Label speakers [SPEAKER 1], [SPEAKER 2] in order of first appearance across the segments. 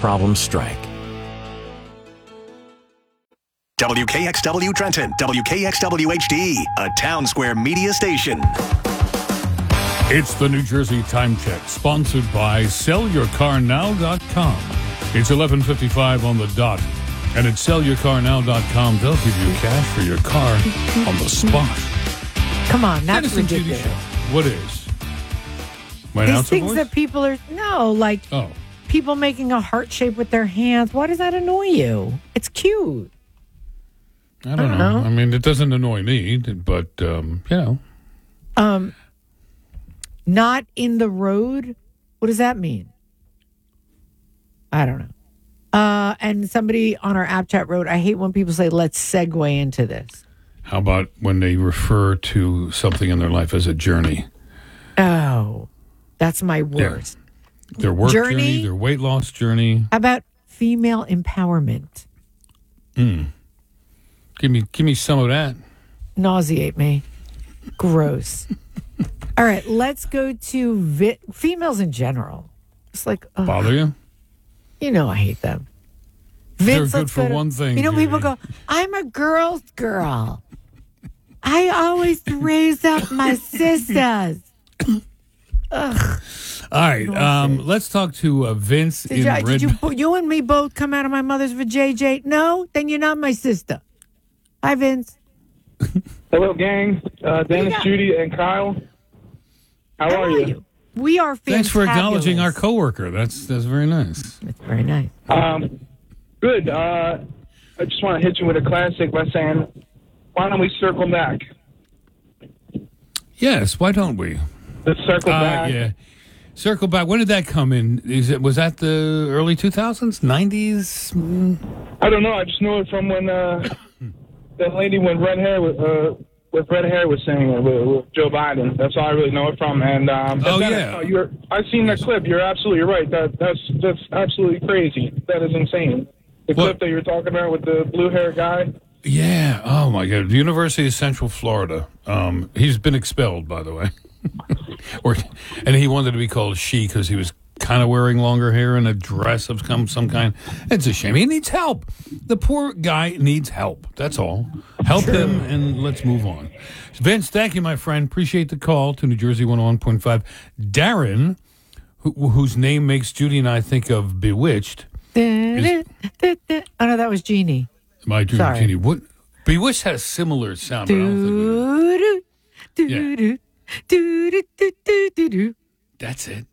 [SPEAKER 1] problems strike.
[SPEAKER 2] WKXW Trenton, WKXW HD, a Town Square media station.
[SPEAKER 3] It's the New Jersey Time Check, sponsored by SellYourCarNow.com. It's 11:55 on the dot, and at SellYourCarNow.com, they'll give you cash for your car on the spot.
[SPEAKER 4] Come on, that's
[SPEAKER 3] Dennis and Judy
[SPEAKER 4] ridiculous.
[SPEAKER 3] Show. What is? My
[SPEAKER 4] These
[SPEAKER 3] announcer
[SPEAKER 4] things
[SPEAKER 3] voice?
[SPEAKER 4] that people are people making a heart shape with their hands. Why does that annoy you? It's cute.
[SPEAKER 3] I don't know. I mean, it doesn't annoy me, but
[SPEAKER 4] Not in the road. What does that mean? I don't know. And somebody on our app chat wrote, I hate when people say, let's segue into this.
[SPEAKER 3] How about when they refer to something in their life as a journey?
[SPEAKER 4] Oh, that's my worst.
[SPEAKER 3] Yeah. Their work journey, their weight loss journey.
[SPEAKER 4] How about female empowerment?
[SPEAKER 3] Give me some of that.
[SPEAKER 4] Nauseate me. Gross. All right, let's go to females in general. It's like,
[SPEAKER 3] bother you?
[SPEAKER 4] You know I hate them.
[SPEAKER 3] They're good for one thing.
[SPEAKER 4] You know, people go, I'm a girl's girl. I always raise up my sisters. Ugh.
[SPEAKER 3] All right, let's talk to Vince in Red.
[SPEAKER 4] Did you and me both come out of my mother's vajayjay? No? Then you're not my sister. Hi, Vince.
[SPEAKER 5] Hello, gang. Dennis, Judy, and Kyle. How are you?
[SPEAKER 4] We are fantabulous.
[SPEAKER 3] Thanks for acknowledging our coworker. That's very nice.
[SPEAKER 4] That's very nice.
[SPEAKER 5] Good. I just want to hit you with a classic by saying, why don't we circle back?
[SPEAKER 3] Yes, why don't we?
[SPEAKER 5] Let's circle back.
[SPEAKER 3] Yeah. Circle back. When did that come in? Was that the early 2000s, 90s?
[SPEAKER 5] I don't know. I just know it from when that lady with red hair was saying it with Joe Biden. That's all I really know it from. And I've seen that clip. You're absolutely right. That's absolutely crazy. That is insane. The clip that you're talking about with the blue hair guy.
[SPEAKER 3] Yeah. Oh my God. The University of Central Florida. He's been expelled, by the way. And he wanted to be called she because he was kind of wearing longer hair and a dress of some kind. It's a shame. He needs help. The poor guy needs help. That's all. Help him, and let's move on. Vince, thank you, my friend. Appreciate the call to New Jersey 101.5. Darren, whose name makes Judy and I think of Bewitched.
[SPEAKER 4] Oh, no, that was Jeannie.
[SPEAKER 3] My Jeannie. What? Bewitched has similar sound, but I don't think That's it.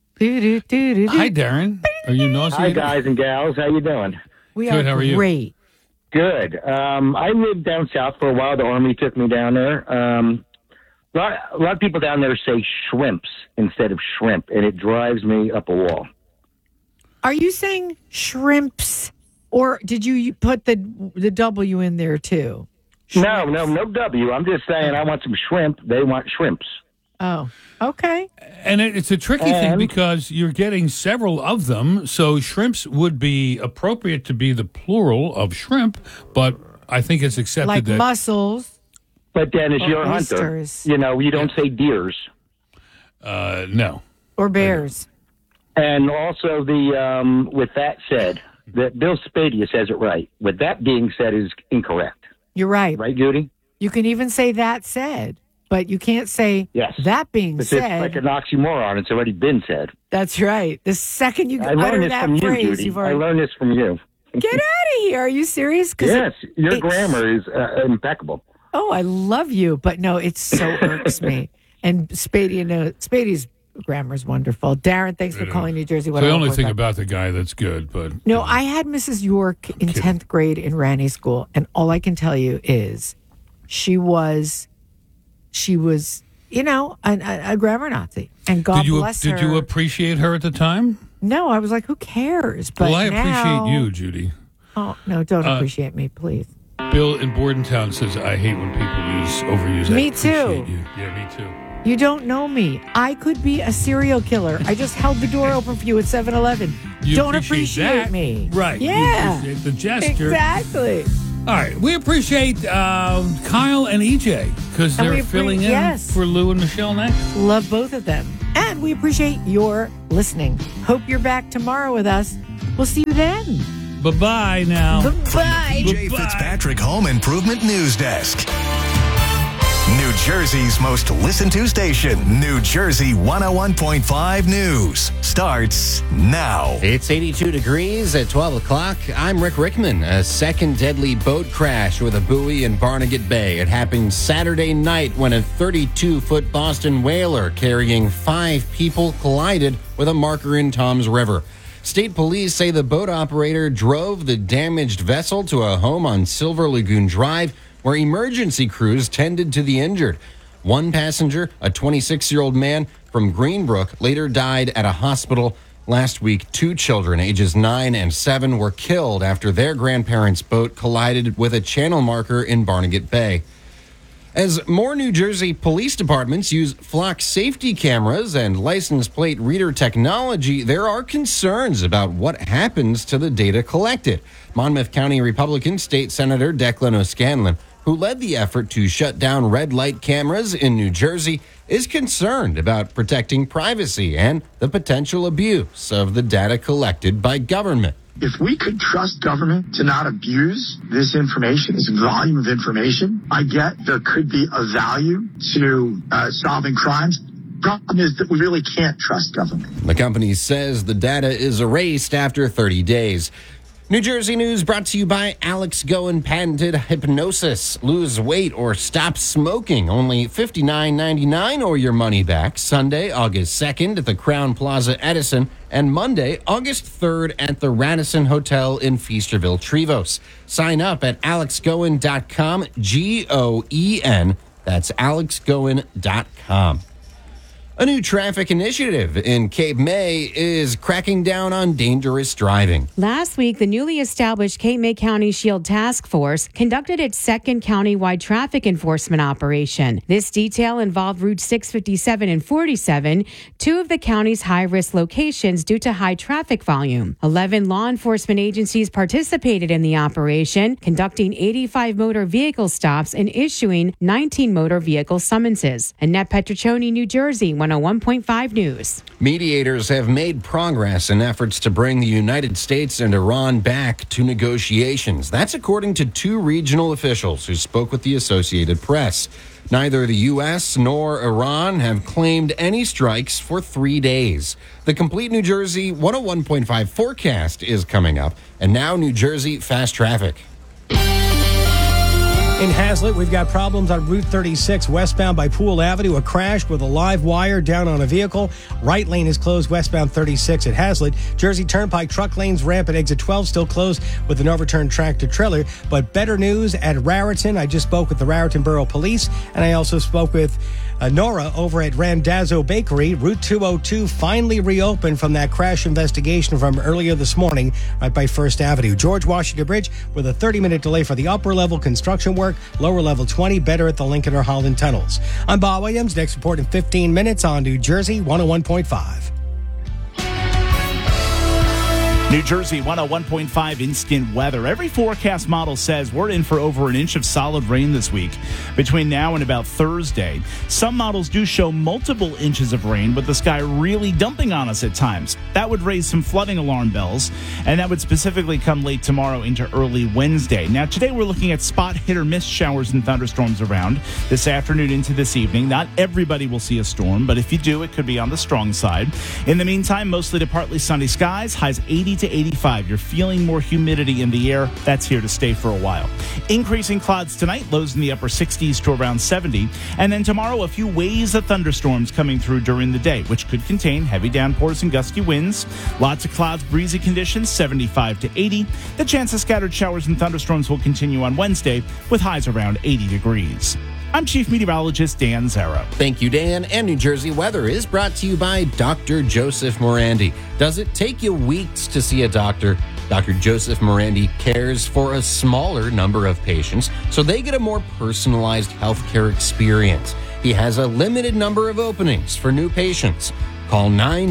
[SPEAKER 3] Hi, Darren. Are you nauseated?
[SPEAKER 6] Hi, guys and gals. How you doing?
[SPEAKER 4] We are great.
[SPEAKER 6] Good. I lived down south for a while. The Army took me down there. A lot of people down there say shrimps instead of shrimp, and it drives me up a wall.
[SPEAKER 4] Are you saying shrimps, or did you put the W in there too?
[SPEAKER 6] Shrimps. No W. I'm just saying I want some shrimp. They want shrimps.
[SPEAKER 4] Oh, okay.
[SPEAKER 3] And it's a tricky thing because you're getting several of them, so shrimps would be appropriate to be the plural of shrimp, but I think it's accepted
[SPEAKER 4] like
[SPEAKER 3] that...
[SPEAKER 4] mussels.
[SPEAKER 6] But Dennis, you're a hunter. You know, you don't say deers.
[SPEAKER 3] No.
[SPEAKER 4] Or bears.
[SPEAKER 6] And also, with that said, that Bill Spadea says it right. With that being said is incorrect.
[SPEAKER 4] You're right.
[SPEAKER 6] Right, Judy?
[SPEAKER 4] You can even say that said. But you can't say that being said.
[SPEAKER 6] It's like an oxymoron. It's already been said.
[SPEAKER 4] That's right. The second you utter that phrase, you've already...
[SPEAKER 6] I learned this from you.
[SPEAKER 4] Get out of here. Are you serious?
[SPEAKER 6] Yes. Your grammar is impeccable.
[SPEAKER 4] Oh, I love you. But no, it so irks me. And Spade's grammar is wonderful. Darren, thanks for calling New Jersey.
[SPEAKER 3] So the only thing about the guy that's good, but...
[SPEAKER 4] No, I had Mrs. York in 10th grade in Ranny School, and all I can tell you is she was, you know, a grammar Nazi. And God bless her.
[SPEAKER 3] Did you appreciate her at the time?
[SPEAKER 4] No, I was like, who cares? But
[SPEAKER 3] I appreciate you, Judy.
[SPEAKER 4] Oh, no, don't appreciate me, please.
[SPEAKER 3] Bill in Bordentown says, I hate when people overuse
[SPEAKER 4] Me too.
[SPEAKER 3] You. Yeah, me too.
[SPEAKER 4] You don't know me. I could be a serial killer. I just held the door open for you at 7-Eleven. Don't appreciate me.
[SPEAKER 3] Right.
[SPEAKER 4] Yeah.
[SPEAKER 3] You appreciate the gesture.
[SPEAKER 4] Exactly.
[SPEAKER 3] All right. We appreciate Kyle and EJ because they're filling in for Lou and Michelle next.
[SPEAKER 4] Love both of them. And we appreciate your listening. Hope you're back tomorrow with us. We'll see you then.
[SPEAKER 3] Bye-bye now.
[SPEAKER 4] Bye-bye.
[SPEAKER 2] PJ Fitzpatrick Home Improvement News Desk. New Jersey's most listened to station, New Jersey 101.5 News, starts now.
[SPEAKER 1] It's 82 degrees at 12 o'clock. I'm Rick Rickman. A second deadly boat crash with a buoy in Barnegat Bay. It happened Saturday night when a 32-foot Boston whaler carrying 5 people collided with a marker in Toms River. State police say the boat operator drove the damaged vessel to a home on Silver Lagoon Drive, where emergency crews tended to the injured. One passenger, a 26-year-old man from Greenbrook, later died at a hospital last week. 2 children, ages 9 and 7, were killed after their grandparents' boat collided with a channel marker in Barnegat Bay. As more New Jersey police departments use flock safety cameras and license plate reader technology, there are concerns about what happens to the data collected. Monmouth County Republican State Senator Declan O'Scanlan, who led the effort to shut down red light cameras in New Jersey, is concerned about protecting privacy and the potential abuse of the data collected by government.
[SPEAKER 7] If we could trust government to not abuse this information, this volume of information, I get there could be a value to solving crimes. Problem is that we really can't trust government.
[SPEAKER 1] The company says the data is erased after 30 days. New Jersey News brought to you by Alex Goen patented hypnosis. Lose weight or stop smoking. Only $59.99 or your money back. Sunday, August 2nd at the Crown Plaza Edison, and Monday, August 3rd at the Radisson Hotel in Feasterville, Trevose. Sign up at alexgoen.com, Goen. That's alexgoen.com. A new traffic initiative in Cape May is cracking down on dangerous driving.
[SPEAKER 8] Last week, the newly established Cape May County Shield Task Force conducted its second county-wide traffic enforcement operation. This detail involved Route 657 and 47, 2 of the county's high-risk locations due to high traffic volume. 11 law enforcement agencies participated in the operation, conducting 85 motor vehicle stops and issuing 19 motor vehicle summonses. Annette Petriccioni, New Jersey, 101.5 News.
[SPEAKER 1] Mediators have made progress in efforts to bring the United States and Iran back to negotiations. That's according to 2 regional officials who spoke with the Associated Press. Neither the U.S. nor Iran have claimed any strikes for 3 days. The complete New Jersey 101.5 forecast is coming up. And now New Jersey fast traffic.
[SPEAKER 9] In Hazlet, we've got problems on Route 36 westbound by Poole Avenue. A crash with a live wire down on a vehicle. Right lane is closed westbound 36 at Hazlet. Jersey Turnpike truck lanes ramp at exit 12 still closed with an overturned tractor trailer. But better news at Raritan. I just spoke with the Raritan Borough Police, and I also spoke with Nora over at Randazzo Bakery. Route 202 finally reopened from that crash investigation from earlier this morning right by First Avenue. George Washington Bridge with a 30-minute delay for the upper level construction work. Lower level 20 better at the Lincoln or Holland tunnels. I'm Bob Williams. Next report in 15 minutes on New Jersey 101.5.
[SPEAKER 10] New Jersey 101.5 instant weather. Every forecast model says we're in for over an inch of solid rain this week between now and about Thursday. Some models do show multiple inches of rain, but the sky really dumping on us at times. That would raise some flooding alarm bells, and that would specifically come late tomorrow into early Wednesday. Now, today we're looking at spot hit or miss showers and thunderstorms around this afternoon into this evening. Not everybody will see a storm, but if you do, it could be on the strong side. In the meantime, mostly to partly sunny skies, highs 80 to 85. You're feeling more humidity in the air. That's here to stay for a while. Increasing clouds tonight, lows in the upper 60s to around 70. And then tomorrow, a few waves of thunderstorms coming through during the day, which could contain heavy downpours and gusty winds. Lots of clouds, breezy conditions, 75 to 80. The chance of scattered showers and thunderstorms will continue on Wednesday with highs around 80 degrees. I'm Chief Meteorologist Dan Zarrow.
[SPEAKER 1] Thank you, Dan. And New Jersey weather is brought to you by Dr. Joseph Morandi. Does it take you weeks to see a doctor? Dr. Joseph Morandi cares for a smaller number of patients, so they get a more personalized healthcare experience. He has a limited number of openings for new patients. Call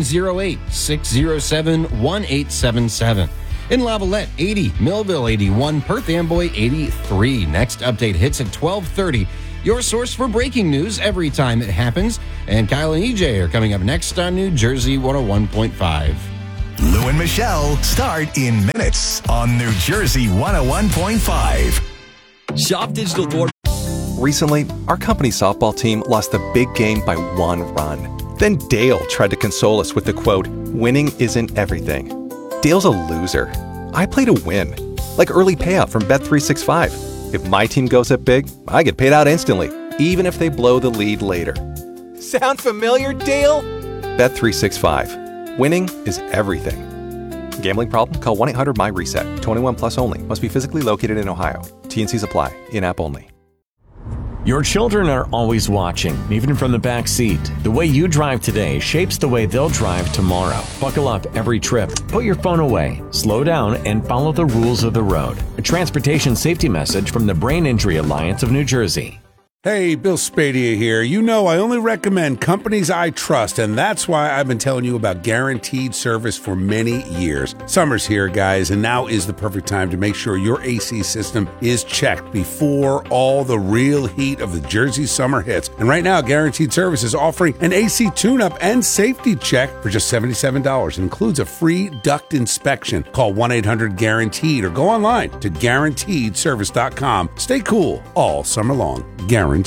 [SPEAKER 1] 908-607-1877. In Lavallette, 80, Millville, 81, Perth Amboy, 83. Next update hits at 12:30. Your source for breaking news every time it happens. And Kyle and EJ are coming up next on New Jersey 101.5.
[SPEAKER 2] Lou and Michelle start in minutes on New Jersey 101.5.
[SPEAKER 11] Shop Digital Door.
[SPEAKER 12] Recently, our company softball team lost the big game by 1 run. Then Dale tried to console us with the quote, "Winning isn't everything." Dale's a loser. I play to win, like early payout from Bet365. If my team goes up big, I get paid out instantly, even if they blow the lead later.
[SPEAKER 11] Sound familiar, Dale?
[SPEAKER 12] Bet365. Winning is everything. Gambling problem? Call 1-800-MY-RESET. 21 plus only. Must be physically located in Ohio. T&Cs apply. In-app only.
[SPEAKER 13] Your children are always watching, even from the back seat. The way you drive today shapes the way they'll drive tomorrow. Buckle up every trip. Put your phone away. Slow down and follow the rules of the road. A transportation safety message from the Brain Injury Alliance of New Jersey.
[SPEAKER 14] Hey, Bill Spadia here. You know I only recommend companies I trust, and that's why I've been telling you about Guaranteed Service for many years. Summer's here, guys, and now is the perfect time to make sure your AC system is checked before all the real heat of the Jersey summer hits. And right now, Guaranteed Service is offering an AC tune-up and safety check for just $77. It includes a free duct inspection. Call 1-800-GUARANTEED or go online to GuaranteedService.com. Stay cool all summer long. Guaranteed.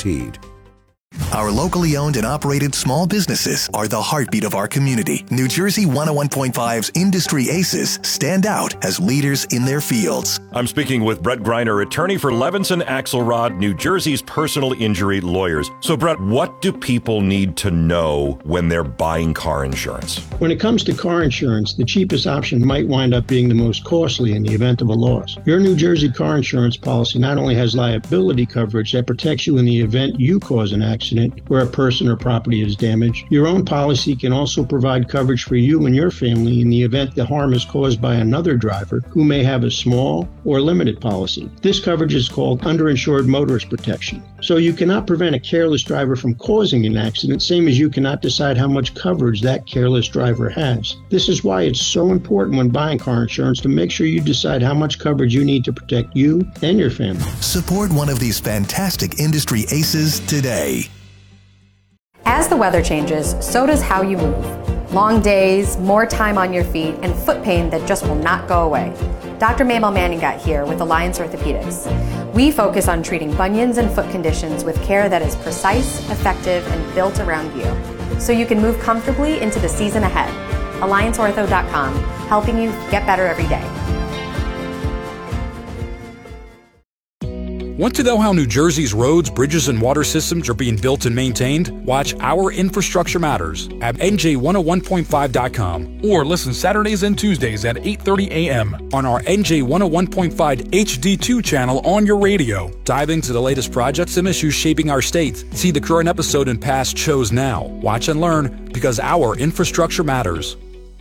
[SPEAKER 2] Our locally owned and operated small businesses are the heartbeat of our community. New Jersey 101.5's Industry Aces stand out as leaders in their fields.
[SPEAKER 15] I'm speaking with Brett Greiner, attorney for Levinson Axelrod, New Jersey's personal injury lawyers. So, Brett, what do people need to know when they're buying car insurance?
[SPEAKER 16] When it comes to car insurance, the cheapest option might wind up being the most costly in the event of a loss. Your New Jersey car insurance policy not only has liability coverage that protects you in the event you cause an accident where a person or property is damaged, your own policy can also provide coverage for you and your family in the event the harm is caused by another driver who may have a small or limited policy. This coverage is called underinsured motorist protection. So you cannot prevent a careless driver from causing an accident, same as you cannot decide how much coverage that careless driver has. This is why it's so important when buying car insurance to make sure you decide how much coverage you need to protect you and your family.
[SPEAKER 2] Support one of these fantastic industry aces today.
[SPEAKER 17] As the weather changes, so does how you move. Long days, more time on your feet, and foot pain that just will not go away. Dr. Mabel Manning got here with Alliance Orthopedics. We focus on treating bunions and foot conditions with care that is precise, effective, and built around you, so you can move comfortably into the season ahead. AllianceOrtho.com, helping you get better every day.
[SPEAKER 18] Want to know how New Jersey's roads, bridges, and water systems are being built and maintained? Watch Our Infrastructure Matters at NJ101.5.com or listen Saturdays and Tuesdays at 8:30 a.m. on our NJ101.5 HD2 channel on your radio. Dive into the latest projects and issues shaping our state. See the current episode and past shows now. Watch and learn because our infrastructure matters.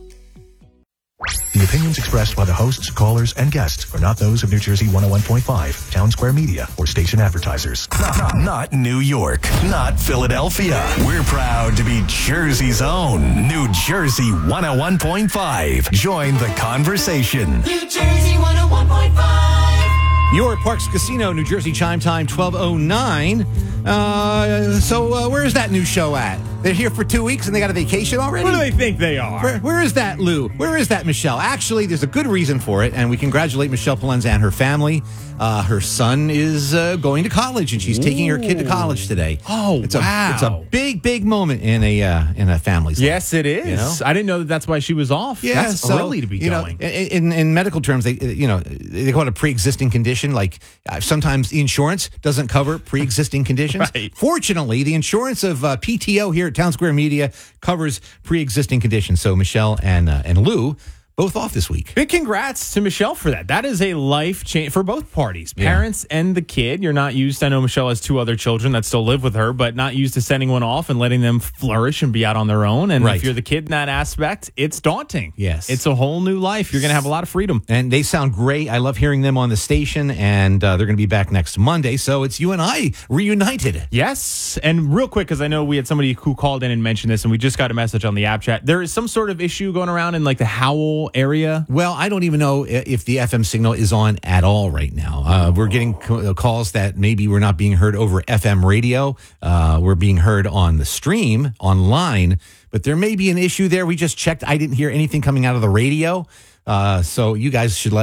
[SPEAKER 2] The opinions expressed by the hosts, callers, and guests are not those of New Jersey 101.5, Town Square Media, or station advertisers. Not New York, not Philadelphia. We're proud to be Jersey's own New Jersey 101.5. Join the conversation.
[SPEAKER 19] New Jersey 101.5.
[SPEAKER 20] You're at Parks Casino, New Jersey, chime time 12:09. So where's that new show at? They're here for 2 weeks and they got a vacation already?
[SPEAKER 21] What do they think they are?
[SPEAKER 20] Where is that, Lou? Where is that, Michelle? Actually, there's a good reason for it, and we congratulate Michelle Palenza and her family. Her son is going to college, and she's taking her kid to college today.
[SPEAKER 21] Oh,
[SPEAKER 20] it's a big moment in a family's life.
[SPEAKER 21] Yes, it is.
[SPEAKER 20] You know?
[SPEAKER 21] I didn't know that's why she was off.
[SPEAKER 20] Yeah,
[SPEAKER 21] that's
[SPEAKER 20] so,
[SPEAKER 21] early to be going.
[SPEAKER 20] In medical terms, they call it a pre-existing condition. Like sometimes the insurance doesn't cover pre-existing conditions.
[SPEAKER 21] Right.
[SPEAKER 20] Fortunately, the insurance of PTO here at Town Square Media covers pre-existing conditions. So Michelle and Lou both off this week.
[SPEAKER 21] Big congrats to Michelle for that. That is a life change for both parties, parents and the kid. You're not used. I know Michelle has 2 other children that still live with her, but not used to sending one off and letting them flourish and be out on their own. And if you're the kid in that aspect, it's daunting.
[SPEAKER 20] Yes.
[SPEAKER 21] It's a whole new life. You're going to have a lot of freedom.
[SPEAKER 20] And they sound great. I love hearing them on the station, and they're going to be back next Monday. So it's you and I reunited.
[SPEAKER 21] Yes. And real quick, because I know we had somebody who called in and mentioned this, and we just got a message on the app chat. There is some sort of issue going around in like the Howell rural area?
[SPEAKER 20] Well, I don't even know if the FM signal is on at all right now. We're getting calls that maybe we're not being heard over FM radio. We're being heard on the stream online, but there may be an issue there. We just checked. I didn't hear anything coming out of the radio. So you guys should let